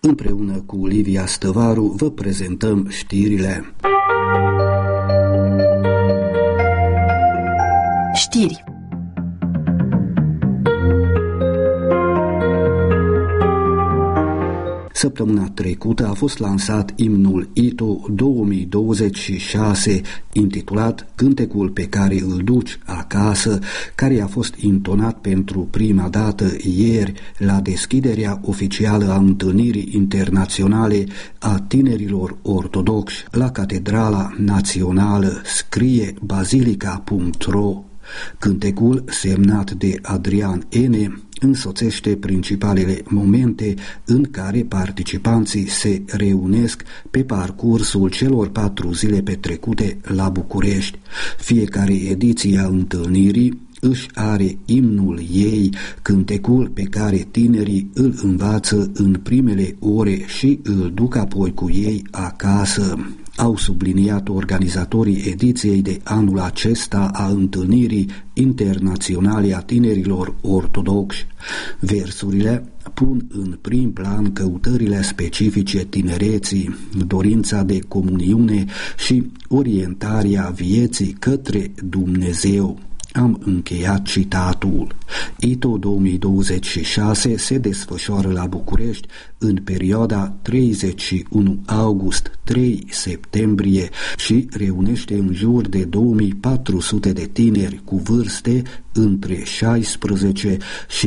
Împreună cu Livia Stăvaru vă prezentăm știrile. Știri. Săptămâna trecută a fost lansat imnul ITO 2026, intitulat Cântecul pe care îl duci acasă, care a fost intonat pentru prima dată ieri la deschiderea oficială a întâlnirii internaționale a tinerilor ortodoxi la Catedrala Națională, scrie bazilica.ro. Cântecul, semnat de Adrian Ene, însoțește principalele momente în care participanții se reunesc pe parcursul celor 4 zile petrecute la București. Fiecare ediție a întâlnirii își are imnul ei, cântecul pe care tinerii îl învață în primele ore și îl duc apoi cu ei acasă, au subliniat organizatorii ediției de anul acesta a întâlnirii internaționale a tinerilor ortodoxi. Versurile pun în prim plan căutările specifice tinereții, dorința de comuniune și orientarea vieții către Dumnezeu. Am încheiat citatul. ITO 2026 se desfășoară la București în perioada 31 august-3 septembrie și reunește în jur de 2400 de tineri cu vârste între 16 și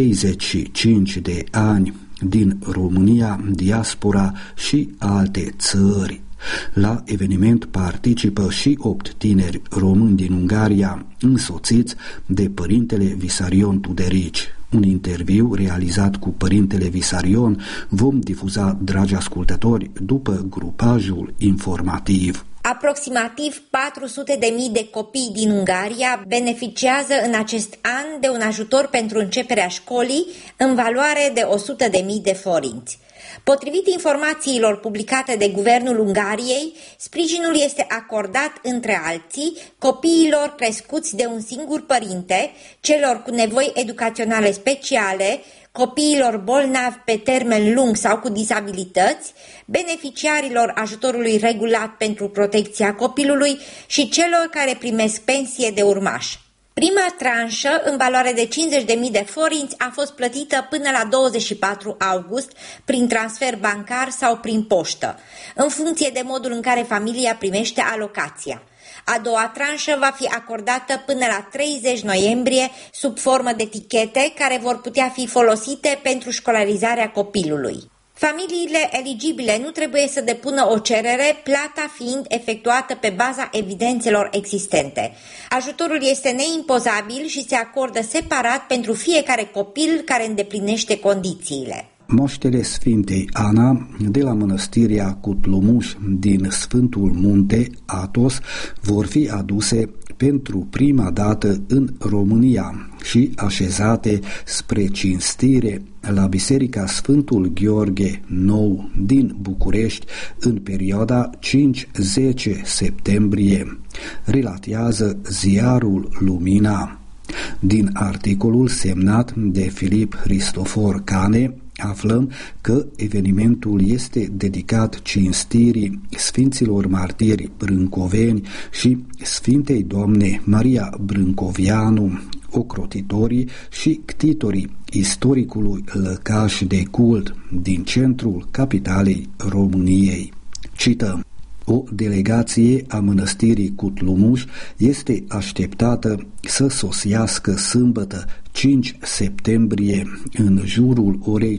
35 de ani din România, diaspora și alte țări. La eveniment participă și 8 tineri români din Ungaria, însoțiți de părintele Visarion Tuderici. Un interviu realizat cu părintele Visarion vom difuza, dragi ascultători, după grupajul informativ. Aproximativ 400.000 de copii din Ungaria beneficiază în acest an de un ajutor pentru începerea școlii în valoare de 100.000 de forinți. Potrivit informațiilor publicate de Guvernul Ungariei, sprijinul este acordat, între alții, copiilor crescuți de un singur părinte, celor cu nevoi educaționale speciale, copiilor bolnavi pe termen lung sau cu dizabilități, beneficiarilor ajutorului regulat pentru protecția copilului și celor care primesc pensie de urmaș. Prima tranșă, în valoare de 50.000 de forinți, a fost plătită până la 24 august prin transfer bancar sau prin poștă, în funcție de modul în care familia primește alocația. A doua tranșă va fi acordată până la 30 noiembrie sub formă de tichete care vor putea fi folosite pentru școlarizarea copilului. Familiile eligibile nu trebuie să depună o cerere, plata fiind efectuată pe baza evidențelor existente. Ajutorul este neimpozabil și se acordă separat pentru fiecare copil care îndeplinește condițiile. Moștele Sfintei Ana de la mănăstirea Cutlumuș din Sfântul Munte, Atos, vor fi aduse pentru prima dată în România și așezate spre cinstire la Biserica Sfântul Gheorghe Nou din București în perioada 5-10 septembrie, relatează ziarul Lumina. Din articolul semnat de Filip Cristofor Cane, aflăm că evenimentul este dedicat cinstirii Sfinților Martiri Brâncoveni și Sfintei Doamne Maria Brâncovianu, ocrotitorii și ctitorii istoricului lăcaș de cult din centrul capitalei României. Cităm: o delegație a mănăstirii Cutlumuș este așteptată să sosească sâmbătă 5 septembrie în jurul orei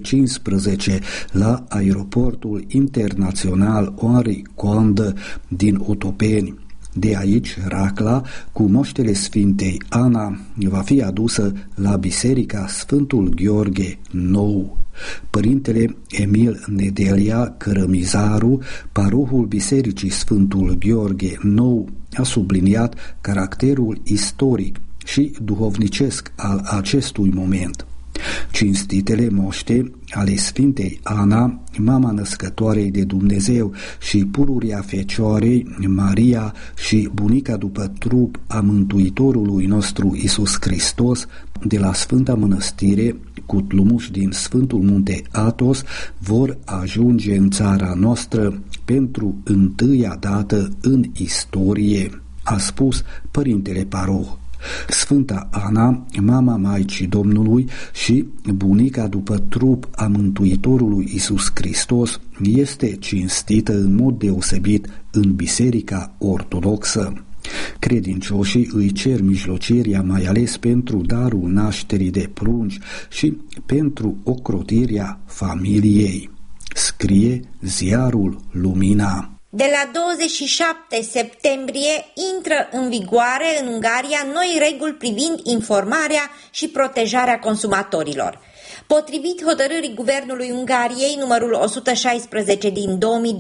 15 la aeroportul internațional Henri Coandă din Otopeni. De aici, racla cu moștele Sfintei Ana va fi adusă la Biserica Sfântul Gheorghe Nou. Părintele Emil Nedelia Cărămizaru, parohul Bisericii Sfântul Gheorghe Nou, a subliniat caracterul istoric și duhovnicesc al acestui moment. Cinstitele moște ale Sfintei Ana, mama născătoarei de Dumnezeu și pururea Fecioarei Maria și bunica după trup a Mântuitorului nostru Iisus Hristos, de la Sfânta Mănăstire cutlumuși din Sfântul Munte Athos vor ajunge în țara noastră pentru întâia dată în istorie, a spus Părintele Paroh. Sfânta Ana, mama Maicii Domnului și bunica după trup a Mântuitorului Iisus Hristos, este cinstită în mod deosebit în Biserica Ortodoxă. Credincioșii îi cer mijlocirea mai ales pentru darul nașterii de prunci și pentru ocrotirea familiei. Scrie ziarul Lumina. De la 27 septembrie intră în vigoare în Ungaria noi reguli privind informarea și protejarea consumatorilor. Potrivit hotărârii Guvernului Ungariei numărul 116 din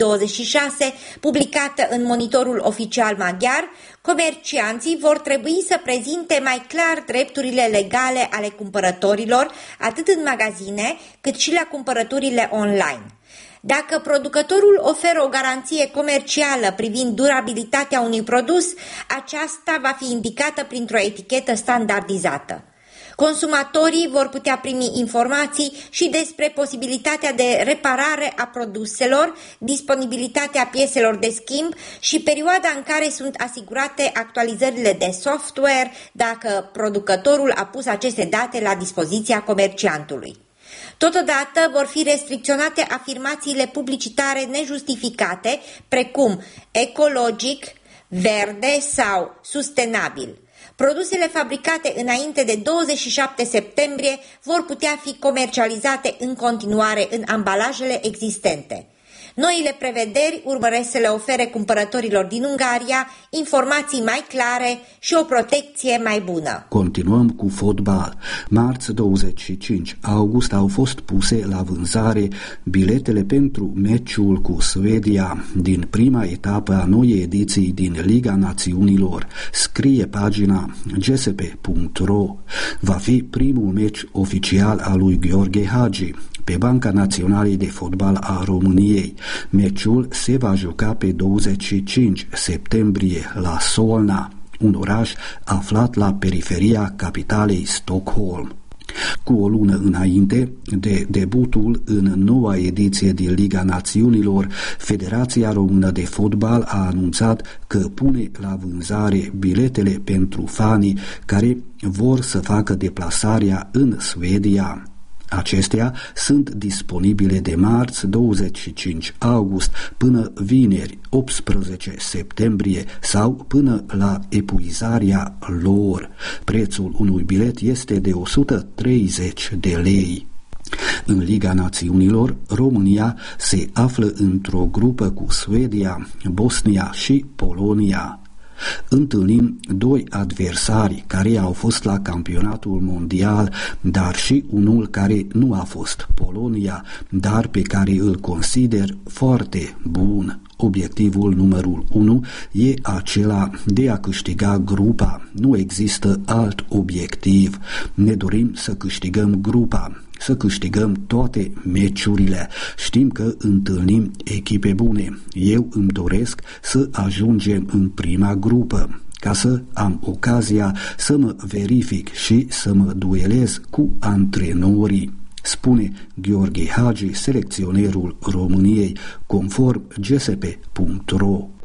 2026, publicată în Monitorul Oficial Maghiar, comercianții vor trebui să prezinte mai clar drepturile legale ale cumpărătorilor, atât în magazine cât și la cumpărăturile online. Dacă producătorul oferă o garanție comercială privind durabilitatea unui produs, aceasta va fi indicată printr-o etichetă standardizată. Consumatorii vor putea primi informații și despre posibilitatea de reparare a produselor, disponibilitatea pieselor de schimb și perioada în care sunt asigurate actualizările de software dacă producătorul a pus aceste date la dispoziția comerciantului. Totodată vor fi restricționate afirmațiile publicitare nejustificate, precum ecologic, verde sau sustenabil. Produsele fabricate înainte de 27 septembrie vor putea fi comercializate în continuare în ambalajele existente. Noile prevederi urmăresc să le ofere cumpărătorilor din Ungaria informații mai clare și o protecție mai bună. Continuăm cu fotbal. Marți 25 august au fost puse la vânzare biletele pentru meciul cu Suedia din prima etapă a noii ediții din Liga Națiunilor. Scrie pagina gsp.ro. Va fi primul meci oficial al lui Gheorghe Hagi pe Banca Națională de Fotbal a României. Meciul se va juca pe 25 septembrie la Solna, un oraș aflat la periferia capitalei Stockholm. Cu o lună înainte de debutul în noua ediție din Liga Națiunilor, Federația Română de Fotbal a anunțat că pune la vânzare biletele pentru fanii care vor să facă deplasarea în Suedia. Acestea sunt disponibile de marți 25 august până vineri 18 septembrie sau până la epuizarea lor. Prețul unui bilet este de 130 de lei. În Liga Națiunilor, România se află într-o grupă cu Suedia, Bosnia și Polonia. Întâlnim doi adversari care au fost la campionatul mondial, dar și unul care nu a fost, Polonia, dar pe care îl consider foarte bun. Obiectivul numărul 1 e acela de a câștiga grupa. Nu există alt obiectiv. Ne dorim să câștigăm grupa, să câștigăm toate meciurile. Știm că întâlnim echipe bune. Eu îmi doresc să ajungem în prima grupă, ca să am ocazia să mă verific și să mă duelez cu antrenorii, spune Gheorghe Hagi, selecționerul României, conform gsp.ro.